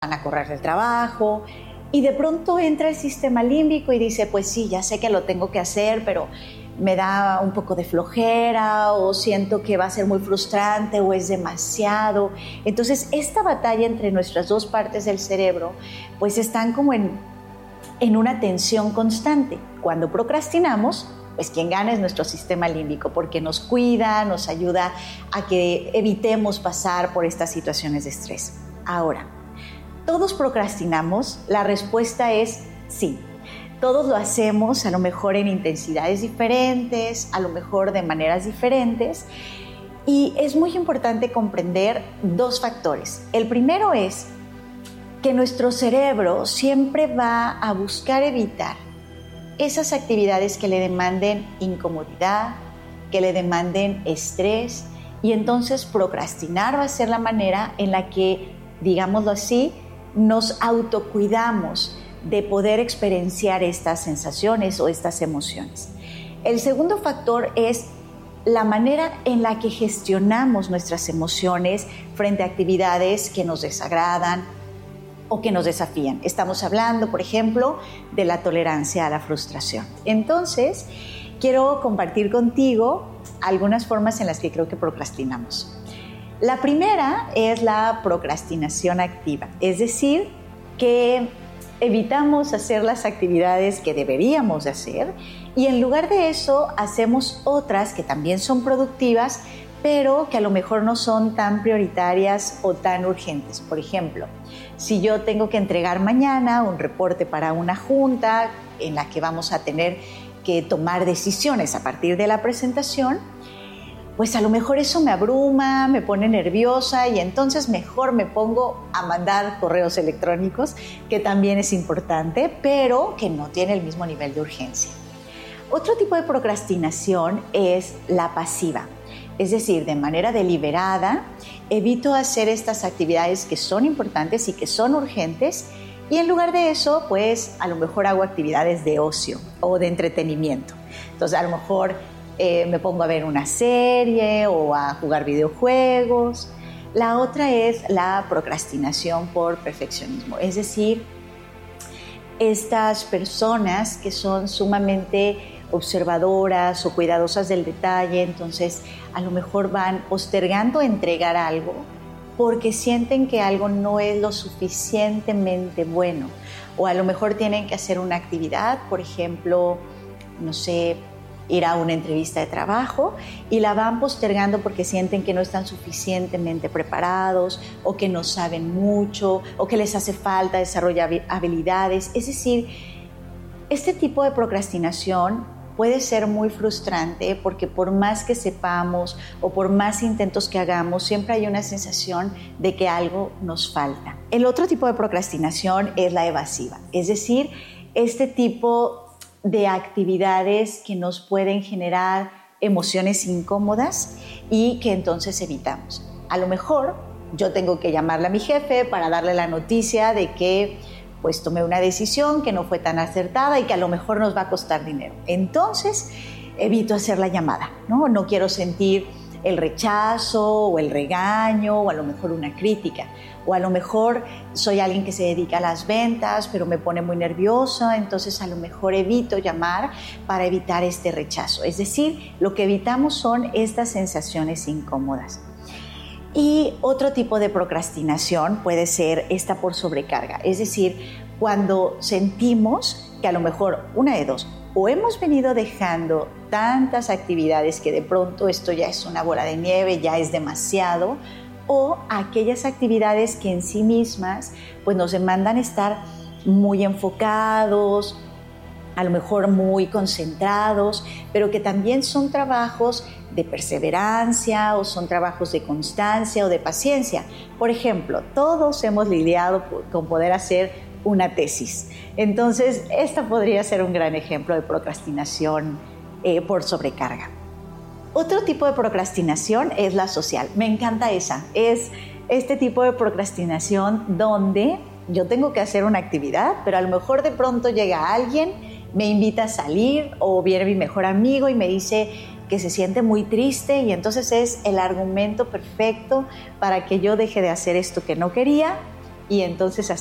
van a correr del trabajo y de pronto entra el sistema límbico y dice, pues sí, ya sé que lo tengo que hacer, pero me da un poco de flojera o siento que va a ser muy frustrante o es demasiado. Entonces, esta batalla entre nuestras dos partes del cerebro, pues están como en una tensión constante. Cuando procrastinamos, pues quien gana es nuestro sistema límbico porque nos cuida, nos ayuda a que evitemos pasar por estas situaciones de estrés. Ahora, ¿todos procrastinamos? La respuesta es sí. Todos lo hacemos, a lo mejor en intensidades diferentes, a lo mejor de maneras diferentes. Y es muy importante comprender dos factores. El primero es que nuestro cerebro siempre va a buscar evitar esas actividades que le demanden incomodidad, que le demanden estrés, y entonces procrastinar va a ser la manera en la que, digámoslo así, nos autocuidamos de poder experienciar estas sensaciones o estas emociones. El segundo factor es la manera en la que gestionamos nuestras emociones frente a actividades que nos desagradan o que nos desafían. Estamos hablando, por ejemplo, de la tolerancia a la frustración. Entonces, quiero compartir contigo algunas formas en las que creo que procrastinamos. La primera es la procrastinación activa, es decir, que evitamos hacer las actividades que deberíamos de hacer y en lugar de eso hacemos otras que también son productivas, pero que a lo mejor no son tan prioritarias o tan urgentes. Por ejemplo, si yo tengo que entregar mañana un reporte para una junta en la que vamos a tener que tomar decisiones a partir de la presentación, pues a lo mejor eso me abruma, me pone nerviosa y entonces mejor me pongo a mandar correos electrónicos, que también es importante, pero que no tiene el mismo nivel de urgencia. Otro tipo de procrastinación es la pasiva. Es decir, de manera deliberada, evito hacer estas actividades que son importantes y que son urgentes y en lugar de eso, pues a lo mejor hago actividades de ocio o de entretenimiento. Entonces, a lo mejor me pongo a ver una serie o a jugar videojuegos. La otra es la procrastinación por perfeccionismo. Es decir, estas personas que son sumamente observadoras o cuidadosas del detalle, entonces a lo mejor van postergando entregar algo porque sienten que algo no es lo suficientemente bueno o a lo mejor tienen que hacer una actividad, por ejemplo, no sé, ir a una entrevista de trabajo y la van postergando porque sienten que no están suficientemente preparados o que no saben mucho o que les hace falta desarrollar habilidades. Es decir, este tipo de procrastinación puede ser muy frustrante porque por más que sepamos o por más intentos que hagamos, siempre hay una sensación de que algo nos falta. El otro tipo de procrastinación es la evasiva, es decir, este tipo de actividades que nos pueden generar emociones incómodas y que entonces evitamos. A lo mejor yo tengo que llamarle a mi jefe para darle la noticia de que pues tomé una decisión que no fue tan acertada y que a lo mejor nos va a costar dinero. Entonces evito hacer la llamada, ¿no? No quiero sentir el rechazo o el regaño o a lo mejor una crítica. O a lo mejor soy alguien que se dedica a las ventas, pero me pone muy nerviosa, entonces a lo mejor evito llamar para evitar este rechazo. Es decir, lo que evitamos son estas sensaciones incómodas. Y otro tipo de procrastinación puede ser esta por sobrecarga. Es decir, cuando sentimos que a lo mejor una de dos, o hemos venido dejando tantas actividades que de pronto esto ya es una bola de nieve, ya es demasiado, o aquellas actividades que en sí mismas pues nos demandan estar muy enfocados, a lo mejor muy concentrados, pero que también son trabajos de perseverancia o son trabajos de constancia o de paciencia. Por ejemplo, todos hemos lidiado con poder hacer una tesis. Entonces, esta podría ser un gran ejemplo de procrastinación por sobrecarga. Otro tipo de procrastinación es la social. Me encanta esa. Es este tipo de procrastinación donde yo tengo que hacer una actividad, pero a lo mejor de pronto llega alguien, me invita a salir o viene mi mejor amigo y me dice que se siente muy triste y entonces es el argumento perfecto para que yo deje de hacer esto que no quería y entonces